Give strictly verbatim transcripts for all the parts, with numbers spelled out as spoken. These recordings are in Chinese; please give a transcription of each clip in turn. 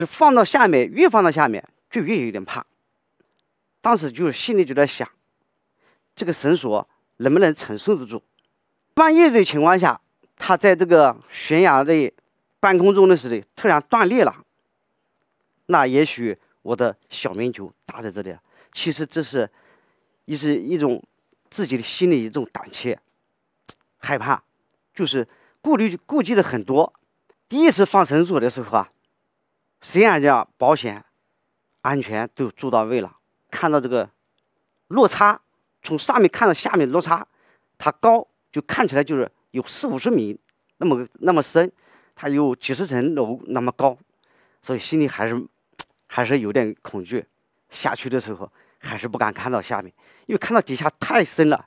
放到下面，越放到下面就越有点怕。当时就是心里就在想，这个绳索能不能承受得住？万一的情况下，它在这个悬崖的半空中的时候突然断裂了，那也许我的小命就搭在这里了。其实这是一是一种自己的心里一种胆怯、害怕，就是顾虑顾忌的很多。第一次放绳索的时候啊，虽然讲保险、安全都做到位了，看到这个落差，从上面看到下面落差，它高就看起来就是有四五十米那么那么深，它有几十层楼那么高，所以心里还是还是有点恐惧。下去的时候还是不敢看到下面，因为看到底下太深了，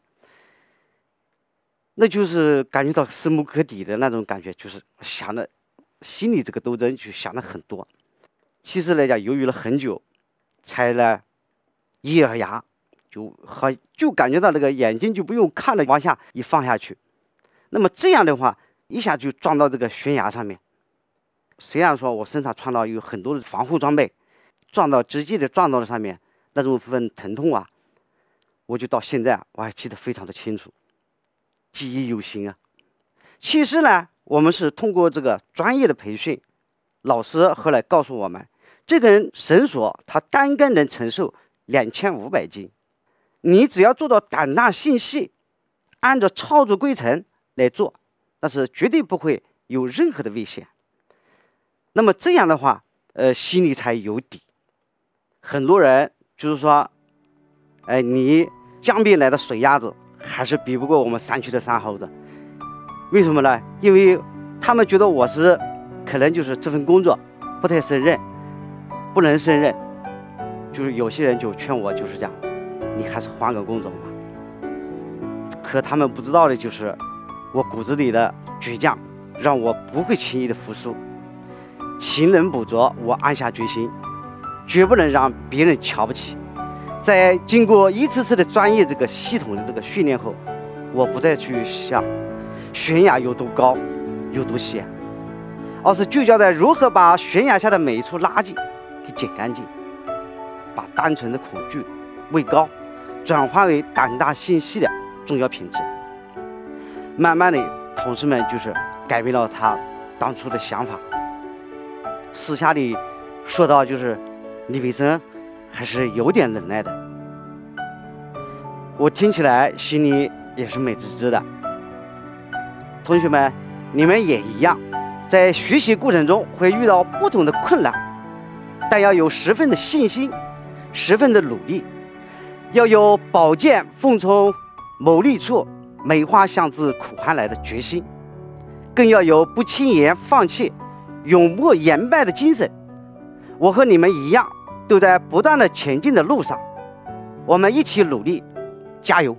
那就是感觉到深不可抵的那种感觉，就是想的心里这个斗争就想的很多。其实来讲，犹豫了很久，才呢一咬牙，就好就感觉到那个眼睛就不用看了，往下一放下去。那么这样的话，一下就撞到这个悬崖上面。虽然说我身上穿到有很多的防护装备，撞到直接的撞到了上面，那种份疼痛啊，我就到现在我还记得非常的清楚，记忆犹新啊。其实呢，我们是通过这个专业的培训，老师后来告诉我们，这根绳索它单根能承受两千五百斤，你只要做到胆大心细，按照操作规程来做，那是绝对不会有任何的危险。那么这样的话，呃，心里才有底。很多人就是说，哎，你江边来的水鸭子还是比不过我们山区的山猴子。为什么呢？因为他们觉得我是可能就是这份工作不太胜任，不能胜任，就是有些人就劝我就是讲，你还是换个工种吧。可他们不知道的就是我骨子里的倔强，让我不会轻易的服输。勤能补拙，我暗下决心，绝不能让别人瞧不起。在经过一次次的专业这个系统的这个训练后，我不再去想悬崖有多高有多险，而是聚焦在如何把悬崖下的每一处垃圾给捡干净，把单纯的恐惧、畏高转化为胆大心细的重要品质。慢慢的，同事们就是改变了他当初的想法。私下里说到，就是李卫生还是有点能耐的。我听起来心里也是美滋滋的。同学们，你们也一样，在学习过程中会遇到不同的困难，但要有十分的信心，十分的努力，要有宝剑锋从某利处，梅花香自苦寒来的决心，更要有不轻言放弃、永不言败的精神。我和你们一样，都在不断的前进的路上，我们一起努力，加油！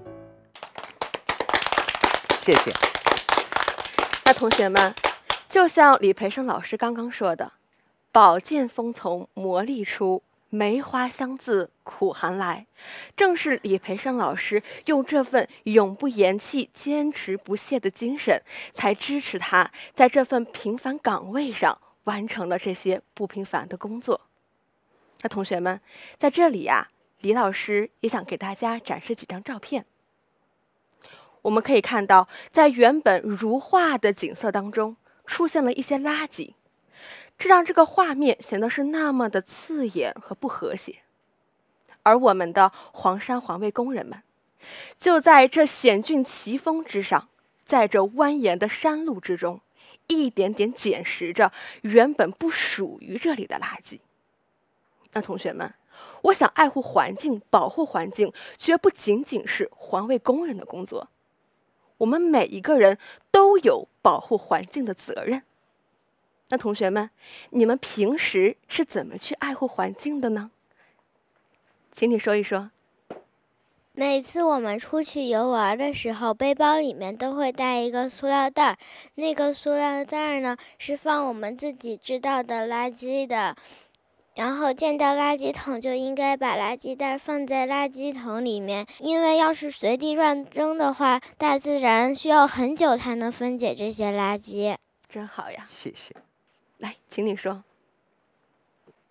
谢谢。 那同学们，就像李培生老师刚刚说的，宝剑锋从磨砺出，梅花香自苦寒来，正是李培生老师用这份永不言弃、坚持不懈的精神，才支持他在这份平凡岗位上完成了这些不平凡的工作。那同学们，在这里呀、啊，李老师也想给大家展示几张照片。我们可以看到，在原本如画的景色当中，出现了一些垃圾，这让这个画面显得是那么的刺眼和不和谐。而我们的黄山环卫工人们，就在这险峻奇峰之上，在这蜿蜒的山路之中，一点点捡拾着原本不属于这里的垃圾。那同学们，我想爱护环境、保护环境，绝不仅仅是环卫工人的工作。我们每一个人都有保护环境的责任。那同学们，你们平时是怎么去爱护环境的呢？请你说一说。 每次我们出去游玩的时候，背包里面都会带一个塑料袋，那个塑料袋呢是放我们自己知道的垃圾的。然后见到垃圾桶就应该把垃圾袋放在垃圾桶里面，因为要是随地乱扔的话，大自然需要很久才能分解这些垃圾。 真好呀， 谢谢。 来，请你说。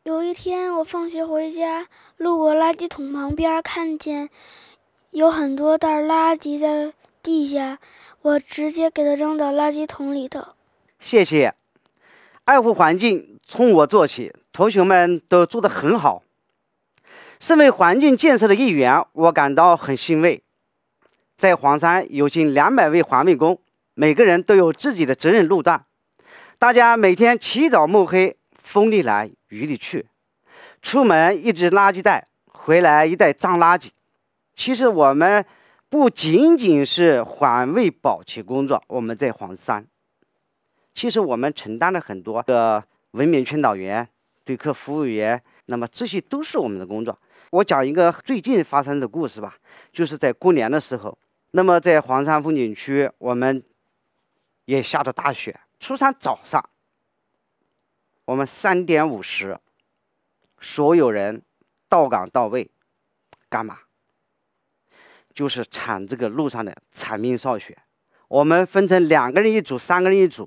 有一天我放学回家，路过垃圾桶旁边，看见有很多袋垃圾在地下，我直接给它扔到垃圾桶里头。 谢谢，爱护环境从我做起，同学们都做得很好。身为环境建设的一员，我感到很欣慰。在黄山有近两百位环卫工，每个人都有自己的责任路段，大家每天起早摸黑，风里来雨里去，出门一只垃圾袋，回来一袋脏垃圾。其实我们不仅仅是环卫保洁工作，我们在黄山，其实我们承担了很多的文明劝导员、对客服务员，那么这些都是我们的工作。我讲一个最近发生的故事吧，就是在过年的时候，那么在黄山风景区，我们也下着大雪。初三早上，我们三点五十，所有人到岗到位，干嘛？就是铲这个路上的铲冰扫雪。我们分成两个人一组，三个人一组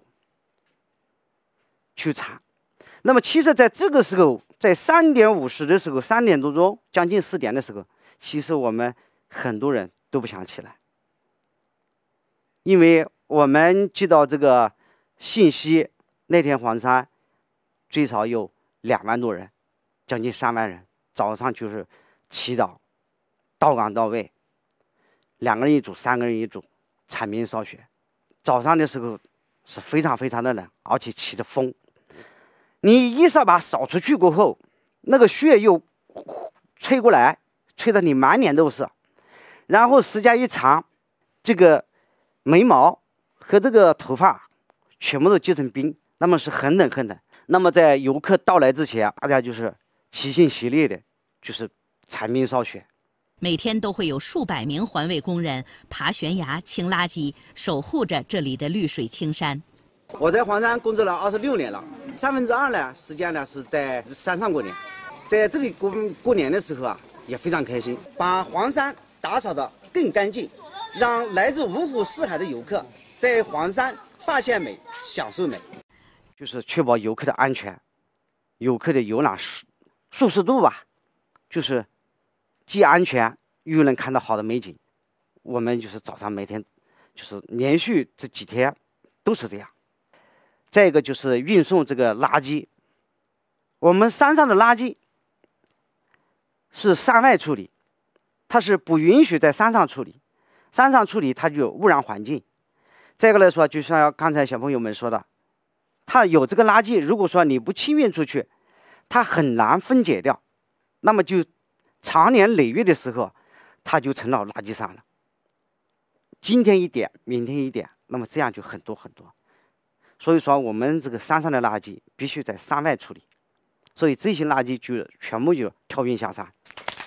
去铲。那么其实在这个时候，在三点五十的时候，三点多钟，将近四点的时候，其实我们很多人都不想起来，因为我们接到这个信息，那天黄山最少有两万多人，将近三万人，早上就是起早，到岗到位，两个人一组，三个人一组，铲冰扫雪。早上的时候是非常非常的冷，而且起着风。你一扫把扫出去过后，那个雪又吹过来，吹得你满脸都是，然后时间一长，这个眉毛和这个头发全部都结成冰，那么是很冷很冷。那么在游客到来之前，大家就是齐心协力的，就是铲冰扫雪。 每天都会有数百名环卫工人爬悬崖、清垃圾，守护着这里的绿水青山。 我在黄山工作了二十六年了，三分之二呢时间呢是在山上过年，在这里过过年的时候啊，也非常开心，把黄山打扫得更干净，让来自五湖四海的游客在黄山发现美、享受美，就是确保游客的安全，游客的游览舒舒适度吧，就是既安全又能看到好的美景。我们就是早上每天就是连续这几天都是这样。再一个就是运送这个垃圾，我们山上的垃圾是山外处理，它是不允许在山上处理，山上处理它就污染环境。再一个来说，就像刚才小朋友们说的，它有这个垃圾，如果说你不清运出去，它很难分解掉，那么就长年累月的时候，它就成了垃圾山了。今天一点，明天一点，那么这样就很多很多。所以说，我们这个山上的垃圾必须在山外处理，所以这些垃圾就全部就调运下山。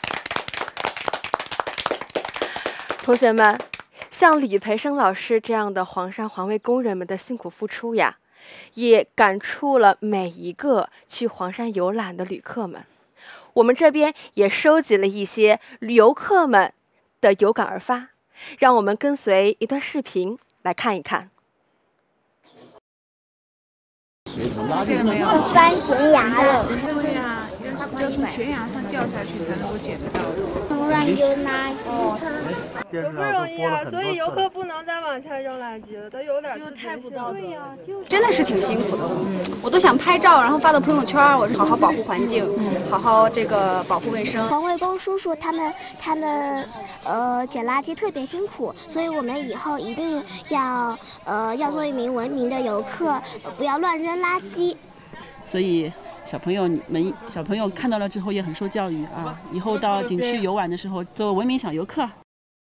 同学们，像李培生老师这样的黄山环卫工人们的辛苦付出呀，也感触了每一个去黄山游览的旅客们。我们这边也收集了一些游客们的有感而发，让我们跟随一段视频来看一看。 翻悬崖了， 对呀，要从悬崖上掉下去才能够捡得到。 突然有垃圾。 不不容易啊，所以游客不能再往下扔垃圾了，都有点就太不道德了。 真的是挺辛苦的，我都想拍照，然后发到朋友圈。我是好好保护环境，好好这个保护卫生。 环卫工叔叔他们他们呃捡垃圾特别辛苦，所以我们以后一定要呃要做一名文明的游客，呃、不要乱扔垃圾。 所以小朋友们小朋友看到了之后也很受教育啊，以后到景区游玩的时候做文明小游客。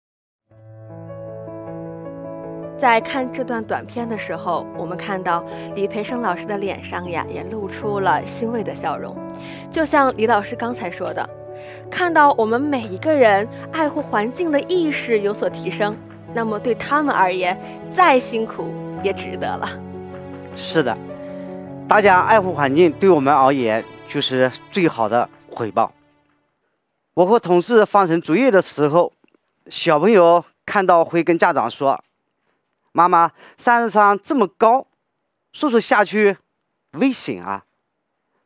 在看这段短片的时候，我们看到李培生老师的脸上呀，也露出了欣慰的笑容。就像李老师刚才说的，看到我们每一个人爱护环境的意识有所提升，那么对他们而言，再辛苦也值得了。 是的，大家爱护环境对我们而言就是最好的回报。我和同事完成作业的时候，小朋友看到会跟家长说，妈妈，山上这么高，叔叔下去危险啊。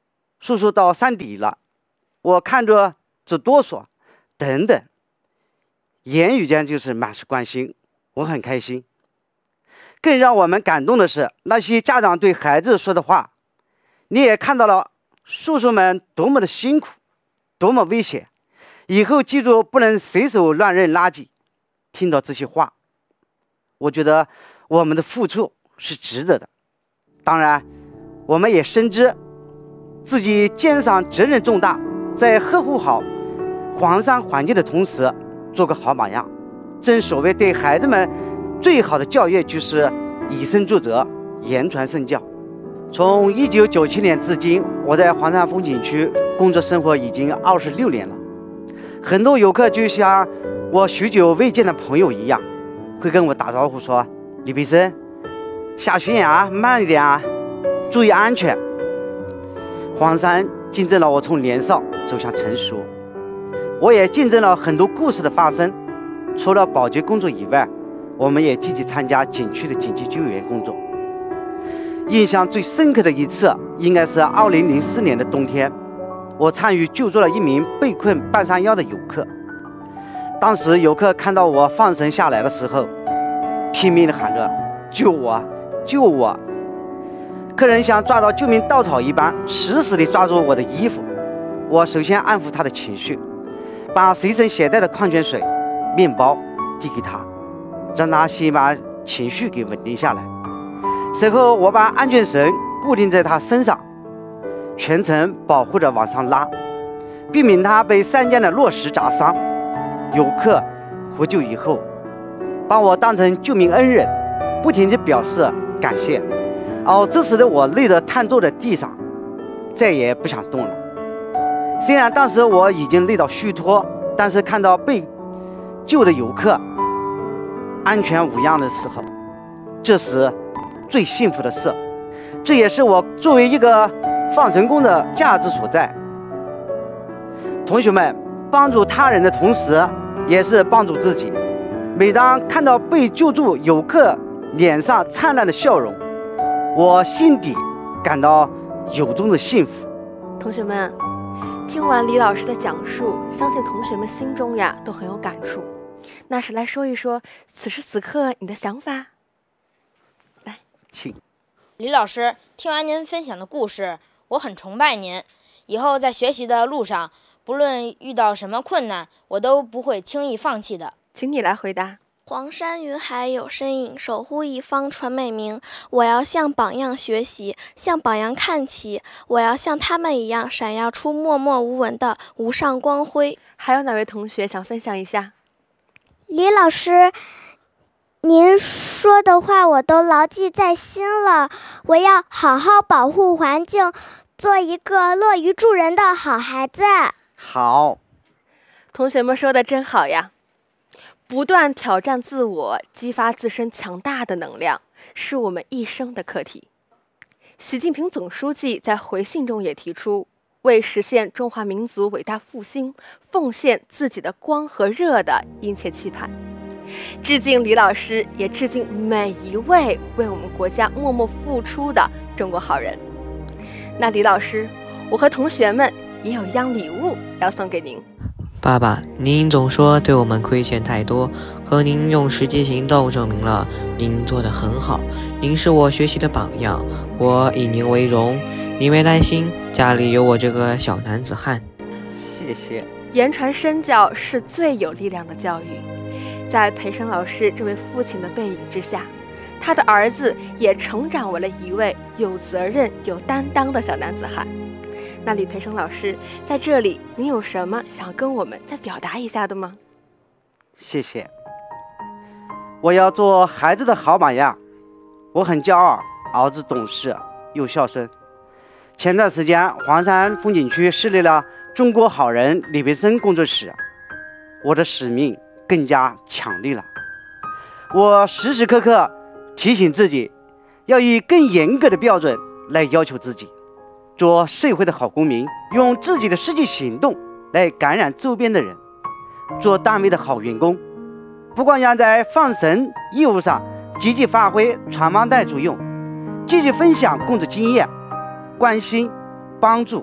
叔叔到山底了，我看着直哆嗦，等等，言语间就是满是关心，我很开心。更让我们感动的是那些家长对孩子说的话，你也看到了叔叔们多么的辛苦，多么危险，以后记住不能随手乱扔垃圾。听到这些话，我觉得我们的付出是值得的。当然我们也深知自己肩上责任重大，在呵护好黄山环境的同时做个好榜样。正所谓对孩子们最好的教育就是以身作则，言传身教。从一九九七年至今，我在黄山风景区工作生活已经二十六年了。很多游客就像我许久未见的朋友一样，会跟我打招呼说：“李培生，下悬崖慢一点啊，注意安全。”黄山见证了我从年少走向成熟，我也见证了很多故事的发生。除了保洁工作以外，我们也积极参加景区的紧急救援工作。印象最深刻的一次应该是二零零四年的冬天，我参与救助了一名被困半山腰的游客。当时游客看到我放绳下来的时候，拼命地喊着：“救我，救我！”客人像抓到救命稻草一般，死死地抓住我的衣服。我首先安抚他的情绪，把随身携带的矿泉水、面包递给他，让他先把情绪给稳定下来。随后我把安全绳固定在他身上，全程保护着往上拉，避免他被山间的落石砸伤。游客获救以后把我当成救命恩人，不停地表示感谢。而这时的我累得瘫坐在地上，再也不想动了。虽然当时我已经累到虚脱，但是看到被救的游客安全无恙的时候，这是最幸福的事。这也是我作为一个放绳工的价值所在。同学们，帮助他人的同时也是帮助自己。每当看到被救助游客脸上灿烂的笑容，我心底感到由衷的幸福。 同学们，听完李老师的讲述，相信同学们心中呀都很有感触。那是来说一说此时此刻你的想法。来， 请。 李老师，听完您分享的故事，我很崇拜您。以后在学习的路上，不论遇到什么困难，我都不会轻易放弃的。 请你来回答。 黄山云海有身影，守护一方传美名。我要向榜样学习，向榜样看齐。我要像他们一样，闪耀出默默无闻的无上光辉。 还有哪位同学想分享一下？ 李老师，您说的话我都牢记在心了。我要好好保护环境，做一个乐于助人的好孩子。 好， 同学们说的真好呀。不断挑战自我，激发自身强大的能量，是我们一生的课题。习近平总书记在回信中也提出，为实现中华民族伟大复兴，奉献自己的光和热的殷切期盼。致敬李老师，也致敬每一位为我们国家默默付出的中国好人。那李老师，我和同学们也有一样礼物要送给您。 爸爸，您总说对我们亏欠太多，可您用实际行动证明了您做得很好。您是我学习的榜样，我以您为荣。您别担心，家里有我这个小男子汉。 谢谢。 言传身教是最有力量的教育。在培生老师这位父亲的背影之下，他的儿子也成长为了一位有责任、有担当的小男子汉。那李培生老师，在这里您有什么想跟我们再表达一下的吗？ 谢谢。我要做孩子的好榜样。我很骄傲，儿子懂事又孝顺。前段时间黄山风景区设立了中国好人李培生工作室，我的使命更加强烈了。我时时刻刻提醒自己，要以更严格的标准来要求自己，做社会的好公民，用自己的实际行动来感染周边的人，做单位的好员工。不光要在放绳业务上积极发挥传帮带作用，积极分享工作经验，关心帮助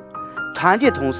团结同事。